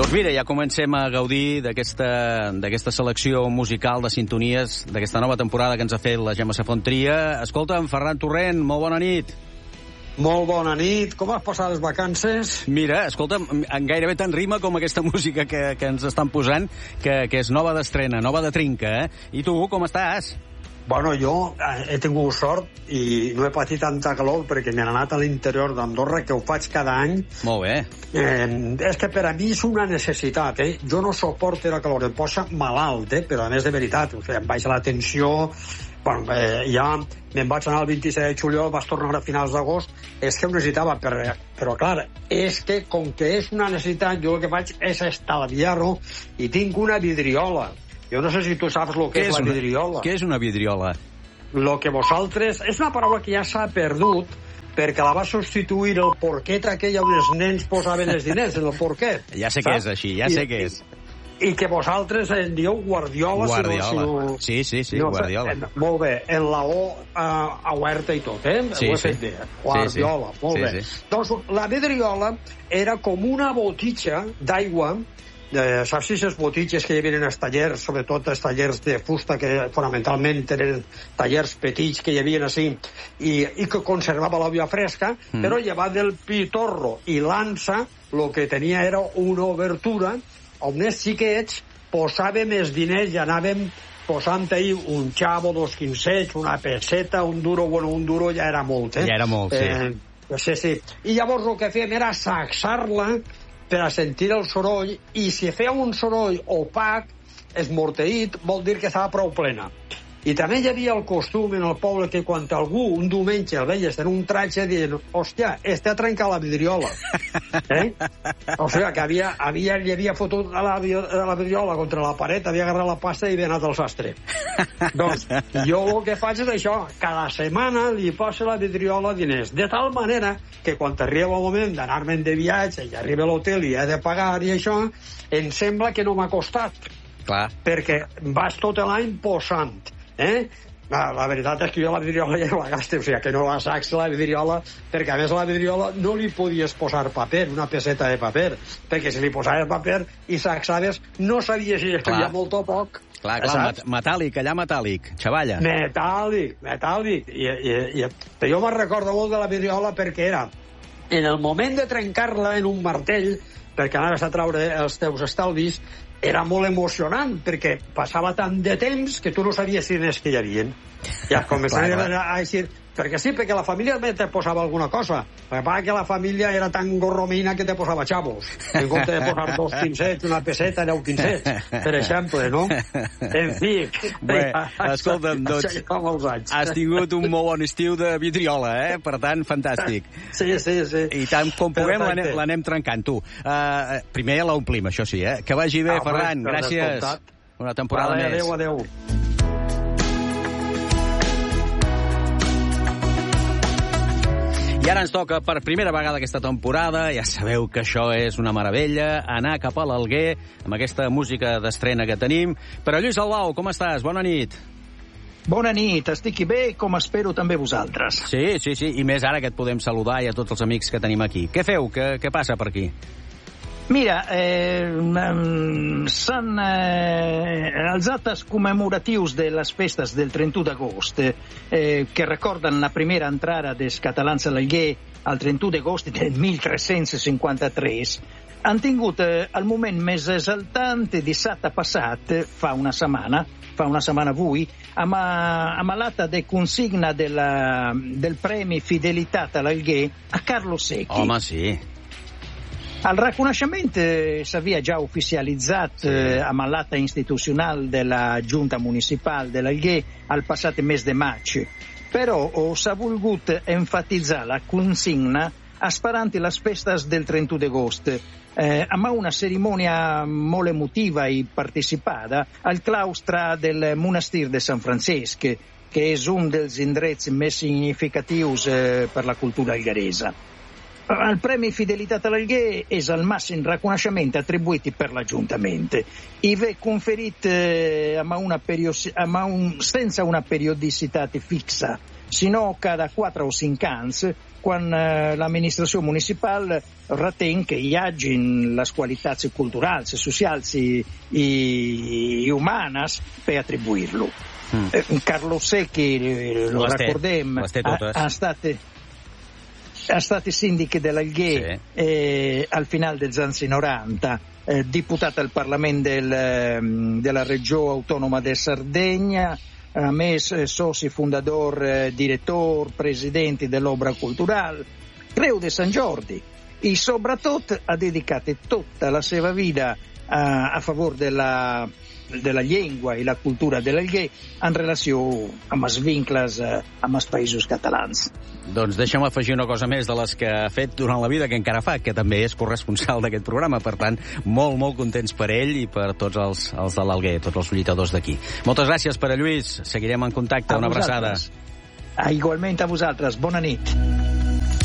Doncs mira, ja comencem a gaudir d'aquesta selecció musical de sintonies d'aquesta nova temporada que ens ha fet la Gemma Safontria. Escolta'm, Ferran Torrent, molt bona nit. Molt bona nit. Com has passat les vacances? Mira, escolta'm, gairebé tan rima com aquesta música que ens estan posant, que és nova d'estrena, nova de trinca, I tu, com estàs? Bueno, jo he tingut sort i no he patit tanta calor perquè m'he anat a l'interior d'Andorra, que ho faig cada any. Molt bé. És que per a mi és una necessitat, Jo no suporto la calor, em posa malalt, però a més de veritat, em baixa la tensió. Bueno, ja me'n vaig anar el 27 de juliol, vas tornar a finals d'agost. És que ho necessitava, però clar, és que com que és una necessitat, jo el que faig és estalviar-ho i tinc una vidriola. Jo no sé si tu saps el que és la vidriola. Què és una vidriola? Lo que vosaltres... És una paraula que ja s'ha perdut perquè la va substituir el porquet aquell on els nens posaven els diners, en el porquet. Ja sé què és així, ja sé què és. I que vosaltres en dieu guardiola. Guardiola. Sí, guardiola. Molt bé, en la O oberta i tot, Sí, ho he fet bé. Guardiola, molt bé. Doncs la vidriola era com una botitxa d'aigua. Saps si les botitxes que hi havia en els tallers, sobretot els tallers de fusta, que fonamentalment eren tallers petits que hi havia així, i que conservava l'aigua fresca, però llevat del pitorro i l'ansa, el que tenia era una obertura on els xiquets posàvem els diners i anàvem posant-hi un xavo, 2 quincets, una peseta, un duro. Bueno, un duro ja era molt, Ja era molt, sí. Sí. I llavors el que fèiem era sacsar-la per a sentir el soroll, i si feia un soroll opac, esmorteït, vol dir que estava prou plena. I també hi havia el costum en el poble que quan algú un diumenge el veies en un tratge dient, hòstia, ha trencat la vidriola. O sigui, que li havia fotut la vidriola contra la paret, havia agarrat la pasta i havia anat al sastre. Doncs jo el que faig és això, cada setmana li poso la vidriola diners, de tal manera que quan arriba el moment d'anar-me'n de viatge i arriba a l'hotel i he de pagar i això, em sembla que no m'ha costat. Clar. Perquè vas tot l'any posant. La veritat és que jo la vidriola ja no la gasto, o sigui que no la sacs la vidriola, perquè a més la vidriola no li podies posar paper, una peseta de paper, perquè si li posaves paper i saxaves no sabies si hi havia molt o poc. Clar, metàl·lic, allà metàl·lic, xavalla. Metàl·lic. I jo me'n recordo molt de la vidriola perquè era en el moment de trencar-la en un martell, perquè anaves a traure els teus estalvis, era molt emocionant, perquè passava tant de temps que tu no sabies si diners que hi havia. Ja començaven a dir... Perquè sí, perquè la família també te posava alguna cosa. Perquè que la família era tan gorromina que te posava xavos. En compte de posar 2 quincets, una peseta, 10 quincets, per exemple, no? En fi... Bé, escolta'm, doncs, has tingut un molt bon estiu de vidriola, Per tant, fantàstic. Sí. I tant com puguem l'anem trencant, tu. Primer l'omplim, això sí, Que vagi bé, Ferran. Gràcies. Una temporada més. Adéu. I ara ens toca per primera vegada aquesta temporada, ja sabeu que això és una meravella, anar cap a l'Alguer amb aquesta música d'estrena que tenim. Però Lluís Albau, com estàs? Bona nit. Bona nit, estic bé, com espero també vosaltres. Sí, i més ara que et podem saludar i a tots els amics que tenim aquí. Què feu? Què passa per aquí? Mira, són els actes commemoratius de les festes del 31 d'agost que recorden la primera entrada dels catalans a l'Alguer el 31 d'agost del 1353. Han tingut el moment més exaltant dissabte passat, fa una setmana avui, amb l'ata de consigna del Premi Fidelitat a l'Alguer a Carlo Secchi. Home, sí. El reconeixement s'havia ja ufficialitzat amb l'acte institucional de la Junta Municipal de l'Alguer el passat mes de maig, però s'ha volgut enfatitzar la consigna esperant les festes del 31 d'agost, amb una cerimònia molt emotiva i participada al claustre del monestir de Sant Francesc, que és un dels indrets més significatius per la cultura algueresa. El Premi Fidelitat a l'Alguer és el màxim reconeixement atribuït per l'Ajuntament i ve conferit sense una periodicitat fixa, sinó cada 4 o 5 anys, quan l'administració municipal retén que hi hagin les qualitats culturals, socials i humanes per atribuir-lo. Carlo Secchi, lo recordem, ha estat sindac dell'Alghè al final dels anys 90, diputat al Parlament della Regió Autònoma de Sardegna, a més soci fundador, direttor, presidente dell'Obra Cultural, Creu de Sant Jordi, i sobretot ha dedicat tota la seva vida a favor della llengua i la cultura de l'Alguer en relació amb els vincles amb els països catalans. Doncs deixa'm afegir una cosa més de les que ha fet durant la vida, que encara fa, que també és corresponsal d'aquest programa. Per tant, molt, molt contents per ell i per tots els de l'Alguer, tots els lluitadors d'aquí. Moltes gràcies, Pere Lluís. Seguirem en contacte. Una abraçada. Igualment a vosaltres. Bona nit.